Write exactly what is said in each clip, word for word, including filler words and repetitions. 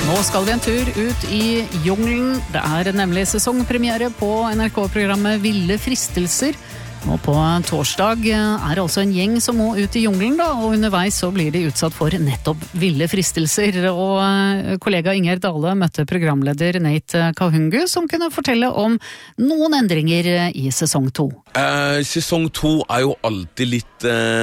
Nå skal vi en tur ut i jungelen. Det er nemlig sesongpremiere på N R K-programmet Ville fristelser. Nå på torsdag er det også en gjeng som må ut i jungelen, da, og underveis så blir de utsatt for nettopp ville fristelser. Og kollega Ingjerd Dale møtte programleder Nate Kahungu, som kunne fortelle om noen endringer i sesong to. Eh, sesong to er jo alltid litt,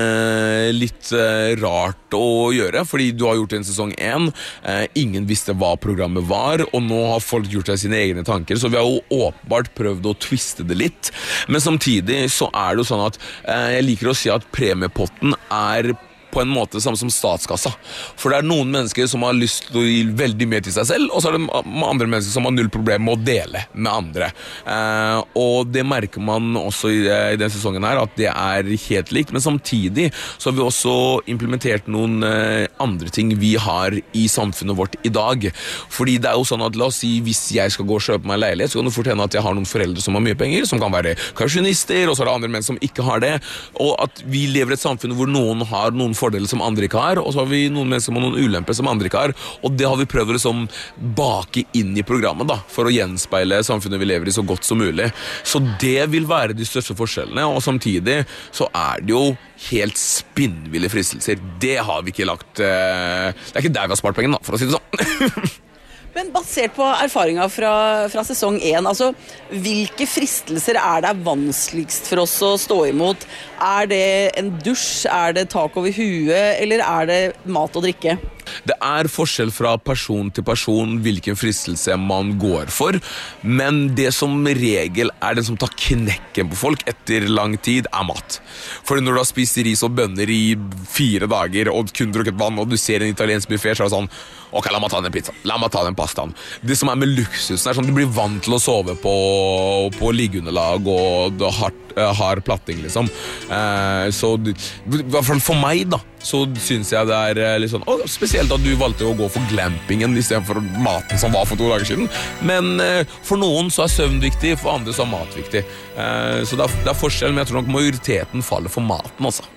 eh, litt eh, rart å gjøre, fordi du har gjort en sesong én, eh, ingen visste hva programmet var, og nå har folk gjort seg sine egne tanker, så vi har jo åpenbart prøvd å twiste det litt, men samtidig så er det jo sånn at eh, jeg liker å si at premiepotten er på en måte samme som statskassa. For det er noen mennesker som har lyst til å gi veldig mye til seg selv, og så er det andre mennesker som har null problem med å dele med andre. Eh, og det merker man også i, i denne sesongen her, at det er helt likt, men samtidig så har vi også implementert noen eh, andre ting vi har i samfunnet vårt i dag. Fordi det er jo sånn at, la oss si, hvis jeg skal gå og kjøpe meg leilighet, så kan det fort hende at jeg har noen foreldre som har mye penger, som kan være kausjonister, og så er det andre mennesker som ikke har det, og at vi lever i et samfunn hvor noen har noen fordeler som andre ikke har, og så har vi noen mennesker med noen ulemper som andre ikke har, og det har vi prøvd å liksom bake inn i programmet da, for å gjenspeile samfunnet vi lever i så godt som mulig. Så det vil være de største forskjellene, og samtidig så er det jo helt spinnville fristelser. Det har vi ikke lagt uh, det er ikke der vi har spart pengene da, for å si det sånn. Men basert på erfaringer fra, fra sesong én, altså, hvilke fristelser er det vanskeligst for oss å stå imot? Er det en dusj, er det tak over huet, eller er det mat og drikke? Det er forskjell fra person til person hvilken fristelse man går for, men det som regel er det som tar knekken på folk etter lang tid er mat. For når du har spist ris og bønner i fire dager og kun drukket vann, og du ser en italiensk buffet, så er det sånn, ok, la meg ta den pizza, la meg ta den pastaen. Det som er med luksusen er sånn, du blir vant til å sove på, på liggeunderlag og du har, har platting liksom. Eh, så i hvert fall for meg da, så synes jeg det er litt sånn, å, spesielt at du valgte å gå for glampingen i stedet for maten som var for to dager siden. Men eh, for noen så er søvn viktig, for andre så er mat viktig. Eh, så det er, det er forskjell, men jeg tror nok majoriteten faller for maten også.